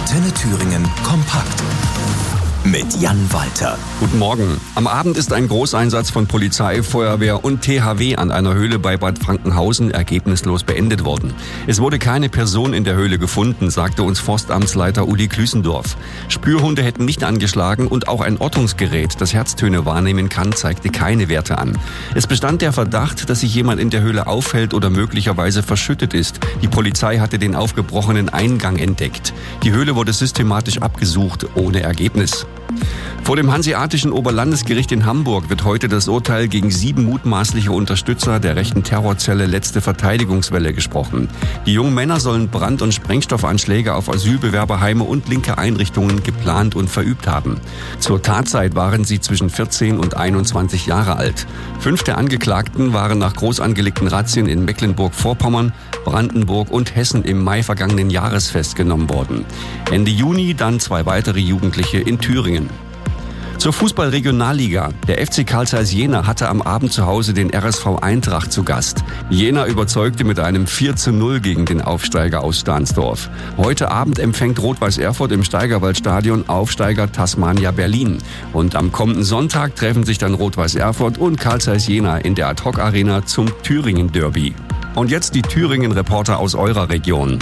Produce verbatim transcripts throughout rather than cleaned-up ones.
Antenne Thüringen kompakt mit Jan Walter. Guten Morgen. Am Abend ist ein Großeinsatz von Polizei, Feuerwehr und T H W an einer Höhle bei Bad Frankenhausen ergebnislos beendet worden. Es wurde keine Person in der Höhle gefunden, sagte uns Forstamtsleiter Uli Klüsendorf. Spürhunde hätten nicht angeschlagen und auch ein Ortungsgerät, das Herztöne wahrnehmen kann, zeigte keine Werte an. Es bestand der Verdacht, dass sich jemand in der Höhle aufhält oder möglicherweise verschüttet ist. Die Polizei hatte den aufgebrochenen Eingang entdeckt. Die Höhle wurde systematisch abgesucht, ohne Ergebnis. Vor dem Hanseatischen Oberlandesgericht in Hamburg wird heute das Urteil gegen sieben mutmaßliche Unterstützer der rechten Terrorzelle Letzte Verteidigungswelle gesprochen. Die jungen Männer sollen Brand- und Sprengstoffanschläge auf Asylbewerberheime und linke Einrichtungen geplant und verübt haben. Zur Tatzeit waren sie zwischen vierzehn und einundzwanzig Jahre alt. Fünf der Angeklagten waren nach groß angelegten Razzien in Mecklenburg-Vorpommern, Brandenburg und Hessen im Mai vergangenen Jahres festgenommen worden. Ende Juni dann zwei weitere Jugendliche in Thüringen. Zur Fußball-Regionalliga. Der F C Carl Zeiss Jena hatte am Abend zu Hause den R S V Eintracht zu Gast. Jena überzeugte mit einem vier zu null gegen den Aufsteiger aus Stahnsdorf. Heute Abend empfängt Rot-Weiß Erfurt im Steigerwaldstadion Aufsteiger Tasmania Berlin. Und am kommenden Sonntag treffen sich dann Rot-Weiß Erfurt und Carl Zeiss Jena in der Ad-Hoc-Arena zum Thüringen-Derby. Und jetzt die Thüringen-Reporter aus eurer Region.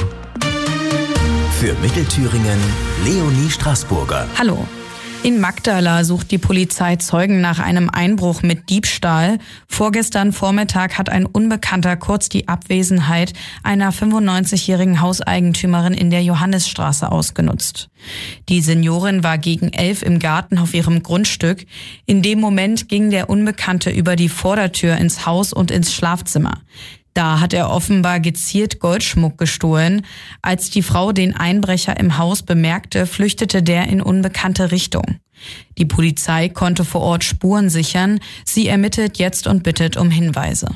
Für Mittelthüringen Leonie Straßburger. Hallo. In Magdala sucht die Polizei Zeugen nach einem Einbruch mit Diebstahl. Vorgestern Vormittag hat ein Unbekannter kurz die Abwesenheit einer fünfundneunzigjährigen Hauseigentümerin in der Johannisstraße ausgenutzt. Die Seniorin war gegen elf im Garten auf ihrem Grundstück. In dem Moment ging der Unbekannte über die Vordertür ins Haus und ins Schlafzimmer. Da hat er offenbar gezielt Goldschmuck gestohlen. Als die Frau den Einbrecher im Haus bemerkte, flüchtete der in unbekannte Richtung. Die Polizei konnte vor Ort Spuren sichern. Sie ermittelt jetzt und bittet um Hinweise.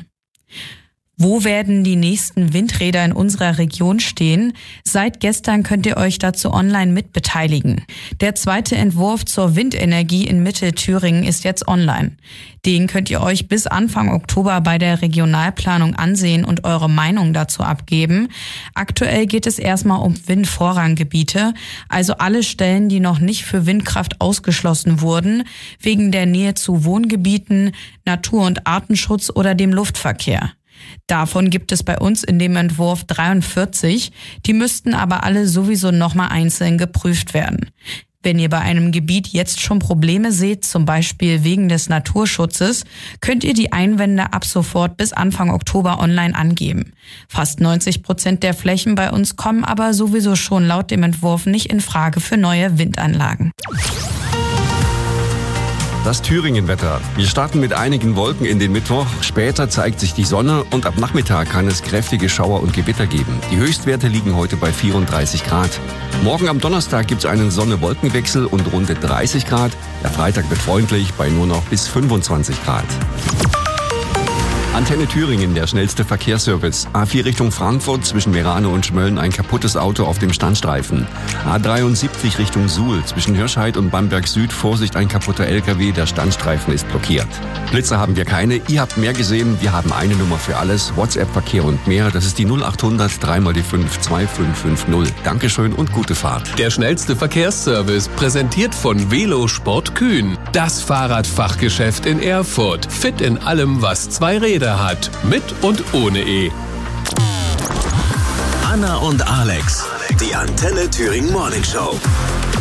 Wo werden die nächsten Windräder in unserer Region stehen? Seit gestern könnt ihr euch dazu online mitbeteiligen. Der zweite Entwurf zur Windenergie in Mittelthüringen ist jetzt online. Den könnt ihr euch bis Anfang Oktober bei der Regionalplanung ansehen und eure Meinung dazu abgeben. Aktuell geht es erstmal um Windvorranggebiete, also alle Stellen, die noch nicht für Windkraft ausgeschlossen wurden, wegen der Nähe zu Wohngebieten, Natur- und Artenschutz oder dem Luftverkehr. Davon gibt es bei uns in dem Entwurf dreiundvierzig, die müssten aber alle sowieso nochmal einzeln geprüft werden. Wenn ihr bei einem Gebiet jetzt schon Probleme seht, zum Beispiel wegen des Naturschutzes, könnt ihr die Einwände ab sofort bis Anfang Oktober online angeben. Fast neunzig Prozent der Flächen bei uns kommen aber sowieso schon laut dem Entwurf nicht in Frage für neue Windanlagen. Das Thüringen-Wetter. Wir starten mit einigen Wolken in den Mittwoch. Später zeigt sich die Sonne und ab Nachmittag kann es kräftige Schauer und Gewitter geben. Die Höchstwerte liegen heute bei vierunddreißig Grad. Morgen am Donnerstag gibt es einen Sonne-Wolkenwechsel und runde dreißig Grad. Der Freitag wird freundlich bei nur noch bis fünfundzwanzig Grad. Antenne Thüringen, der schnellste Verkehrsservice. A vier Richtung Frankfurt, zwischen Merano und Schmölln ein kaputtes Auto auf dem Standstreifen. A dreiundsiebzig Richtung Suhl, zwischen Hirscheid und Bamberg Süd, Vorsicht, ein kaputter L K W, der Standstreifen ist blockiert. Blitzer haben wir keine, ihr habt mehr gesehen, wir haben eine Nummer für alles, WhatsApp-Verkehr und mehr, das ist die null achthundert drei mal die fünf zwei fünf fünf null. Dankeschön und gute Fahrt. Der schnellste Verkehrsservice, präsentiert von Velosport Kühn. Das Fahrradfachgeschäft in Erfurt. Fit in allem, was zwei Räder hat. Mit und ohne E. Anna und Alex, die Antenne Thüringen Morning Show.